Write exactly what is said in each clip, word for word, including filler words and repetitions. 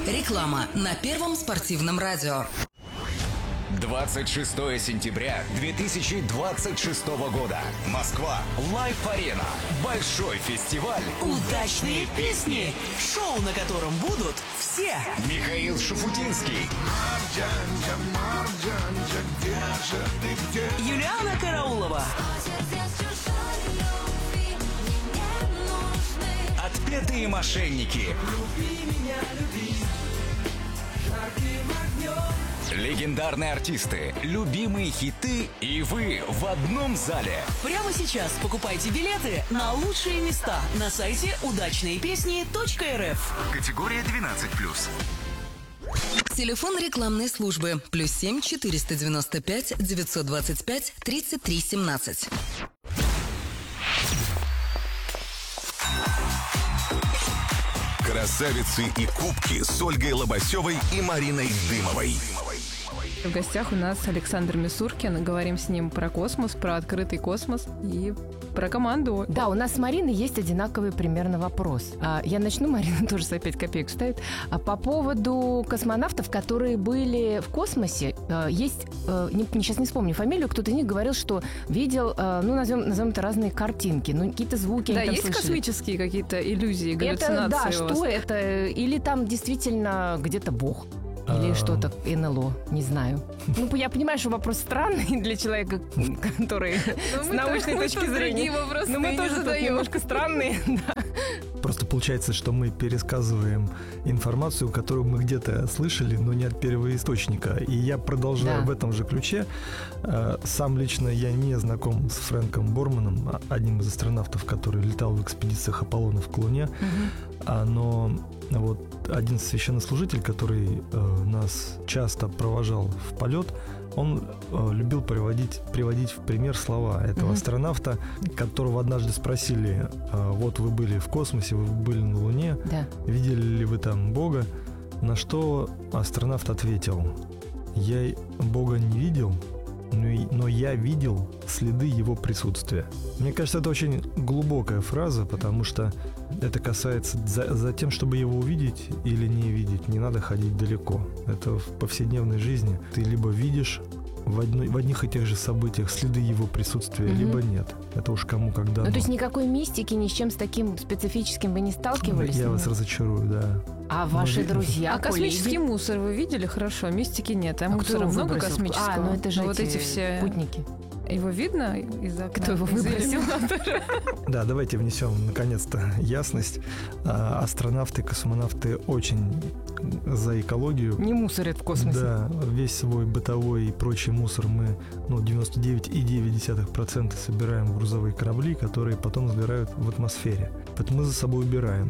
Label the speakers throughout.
Speaker 1: Реклама на Первом спортивном радио.
Speaker 2: двадцать шестого сентября две тысячи двадцать шестого года. Москва. Лайф-арена. Большой фестиваль
Speaker 3: «Удачные песни». Шоу, на котором будут все.
Speaker 2: Михаил Шуфутинский.
Speaker 4: Марджанка, Марджанка, где же ты, где?
Speaker 3: Юлиана Караулова.
Speaker 2: Отпетые мошенники. Легендарные артисты, любимые хиты и вы в одном зале.
Speaker 3: Прямо сейчас покупайте билеты на лучшие места на сайте удачные песни точка эр эф.
Speaker 2: Категория двенадцать плюс.
Speaker 1: Телефон рекламной службы плюс семь четыреста девяносто пять девятьсот двадцать пять тридцать три семнадцать.
Speaker 5: Красавицы и кубки с Ольгой Лобасевой и Мариной Дымовой.
Speaker 6: В гостях у нас Александр Мисуркин. Говорим с ним про космос, про открытый космос и про команду.
Speaker 7: Да, у нас с Мариной есть одинаковый примерно вопрос. Я начну, Марина тоже за пять копеек ставит. По поводу космонавтов, которые были в космосе, есть, сейчас не вспомню фамилию, кто-то из них говорил, что видел, ну, назовем, назовем это разные картинки, ну, какие-то звуки.
Speaker 6: Да,
Speaker 7: они там
Speaker 6: есть
Speaker 7: слышали.
Speaker 6: Космические какие-то иллюзии, галлюцинации?
Speaker 7: Это, да,
Speaker 6: у вас?
Speaker 7: что это? Или там действительно где-то Бог? Или что-то эн эл о, не знаю. Ну, я понимаю, что вопрос странный для человека, который с научной точки зрения. Но мы тоже тут немножко странные.
Speaker 8: Просто получается, что мы пересказываем информацию, которую мы где-то слышали, но не от первоисточника. И я продолжаю
Speaker 7: Да.
Speaker 8: в этом же ключе. Сам лично я не знаком с Фрэнком Борманом, одним из астронавтов, который летал в экспедициях Аполлонов к Луне. А, но вот один священнослужитель, который э, нас часто провожал в полет, он э, любил приводить, приводить в пример слова этого
Speaker 7: Мгм.
Speaker 8: астронавта, которого однажды спросили: э, вот вы были в космосе, вы были на Луне,
Speaker 7: Да.
Speaker 8: видели ли вы там Бога? На что астронавт ответил: я Бога не видел, но, и- но я видел следы его присутствия. Мне кажется, это очень глубокая фраза, потому что это касается за, за тем, чтобы его увидеть или не видеть, не надо ходить далеко. Это в повседневной жизни. Ты либо видишь в, одной, в одних и тех же событиях следы его присутствия,
Speaker 7: Мгм.
Speaker 8: либо нет. Это уж кому когда.
Speaker 7: Ну, то есть никакой мистики, ни с чем с таким специфическим вы не сталкивались?
Speaker 8: Я вас разочарую, да.
Speaker 7: А ваши
Speaker 8: Ну,
Speaker 7: друзья,
Speaker 6: А космический
Speaker 7: коллеги?
Speaker 6: мусор вы видели? Хорошо, мистики нет. А,
Speaker 7: А кто
Speaker 6: мусора
Speaker 7: его
Speaker 6: много
Speaker 7: выбросил?
Speaker 6: космического?
Speaker 7: А, ну это же
Speaker 6: Ну, вот
Speaker 7: эти
Speaker 6: эти все...
Speaker 7: спутники.
Speaker 6: Его видно из окна?
Speaker 7: Кто его
Speaker 6: Из
Speaker 7: выбросил?
Speaker 6: иллюминатора?
Speaker 8: Да, давайте внесем наконец-то ясность. А, Астронавты, космонавты очень за экологию.
Speaker 7: Не мусорят в космосе.
Speaker 8: Да, весь свой бытовой и прочий мусор мы, ну, девяносто девять и девять десятых процента собираем в грузовые корабли, которые потом сгорают в атмосфере. Поэтому мы за собой убираем.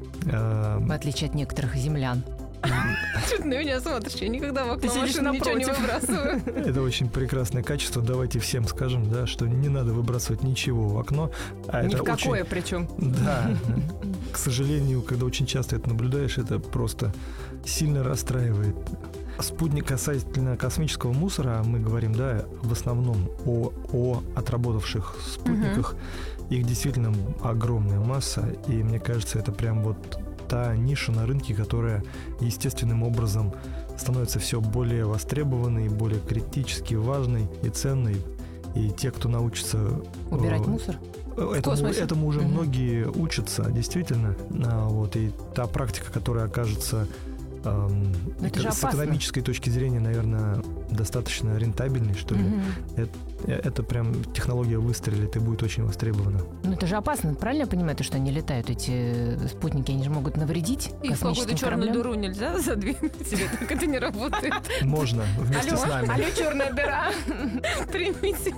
Speaker 8: А,
Speaker 7: В отличие от некоторых землян.
Speaker 6: Что ты на меня смотришь? Я никогда в окно
Speaker 7: Ты сидишь
Speaker 6: машины ничего не
Speaker 7: напротив.
Speaker 6: выбрасываю.
Speaker 8: Это очень прекрасное качество. Давайте всем скажем, да, что не надо выбрасывать ничего в окно. А
Speaker 7: Ни
Speaker 8: это
Speaker 7: в какое
Speaker 8: очень-
Speaker 7: причем.
Speaker 8: Да. К сожалению, когда очень часто это наблюдаешь, это просто сильно расстраивает. Спутник касательно космического мусора, мы говорим, да, в основном о, о отработавших спутниках. Их действительно огромная масса, и мне кажется, это прям вот та ниша на рынке, которая естественным образом становится все более востребованной, более критически важной и ценной. И те, кто научится
Speaker 7: Убирать
Speaker 8: э,
Speaker 7: мусор?
Speaker 8: Этому,
Speaker 6: космосе.
Speaker 8: этому уже
Speaker 7: Мгм.
Speaker 8: многие учатся, действительно. А, вот, и та практика, которая окажется эм,
Speaker 7: Но это же
Speaker 8: с
Speaker 7: опасно.
Speaker 8: экономической точки зрения, наверное, достаточно рентабельной, что ли.
Speaker 7: Мгм.
Speaker 8: Это, это прям технология выстрелит и будет очень востребована.
Speaker 7: Ну это же опасно, правильно я понимаю, то, что они летают, эти спутники, они же могут навредить
Speaker 6: И в какую-то
Speaker 7: космическим
Speaker 6: черную
Speaker 7: кораблям?
Speaker 6: дыру нельзя задвинуть? Или так это не работает?
Speaker 8: Можно вместе с нами.
Speaker 7: Алло, черная дыра.
Speaker 6: Примите.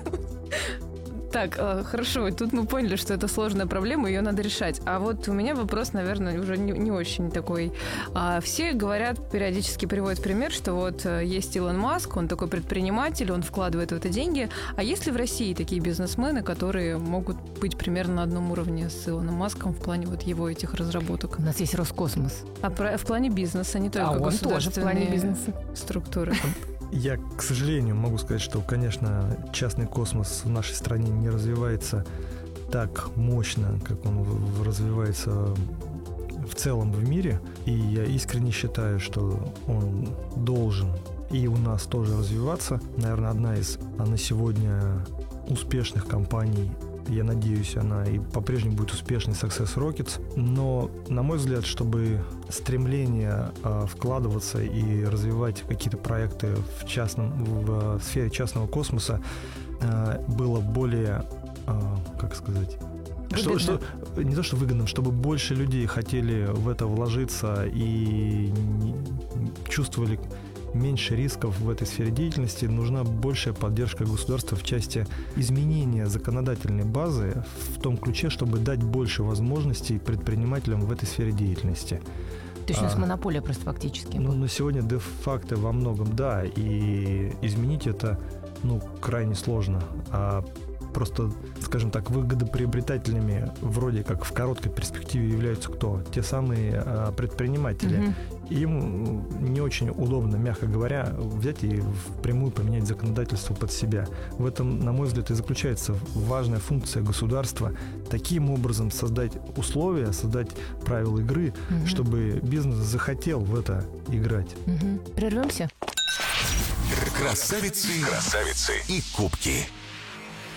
Speaker 6: Так, э, хорошо, тут мы поняли, что это сложная проблема, ее надо решать. А вот у меня вопрос, наверное, уже не, не очень такой. А, все говорят, периодически приводят пример, что вот э, есть Илон Маск, он такой предприниматель, он вкладывает в это деньги. А есть ли в России такие бизнесмены, которые могут быть примерно на одном уровне с Илоном Маском в плане вот его этих разработок?
Speaker 7: У нас есть Роскосмос.
Speaker 6: А про- в плане бизнеса, не только
Speaker 7: А он тоже в
Speaker 6: государственные
Speaker 7: плане бизнеса.
Speaker 6: структуры.
Speaker 8: Я, к сожалению, могу сказать, что, конечно, частный космос в нашей стране не развивается так мощно, как он в- развивается в целом в мире, и я искренне считаю, что он должен и у нас тоже развиваться. Наверное, одна из а на сегодня успешных компаний, я надеюсь, она и по-прежнему будет успешной, Success Rockets. Но, на мой взгляд, чтобы стремление э, вкладываться и развивать какие-то проекты в, частном, в э, сфере частного космоса э, было более, э, как сказать... Что, что, не то, что выгодным, чтобы больше людей хотели в это вложиться и не, чувствовали меньше рисков в этой сфере деятельности, нужна большая поддержка государства в части изменения законодательной базы в том ключе, чтобы дать больше возможностей предпринимателям в этой сфере деятельности.
Speaker 7: То есть у нас а, монополия просто фактически.
Speaker 8: Ну, на сегодня де-факто во многом, да, и изменить это, ну, крайне сложно. А просто, скажем так, выгодоприобретателями вроде как в короткой перспективе являются кто? Те самые а, предприниматели. Mm-hmm. Им не очень удобно, мягко говоря, взять и впрямую поменять законодательство под себя. В этом, на мой взгляд, и заключается важная функция государства. Таким образом создать условия, создать правила игры, mm-hmm. чтобы бизнес захотел в это играть.
Speaker 7: Mm-hmm. Прервемся.
Speaker 5: Красавицы, красавицы и кубки.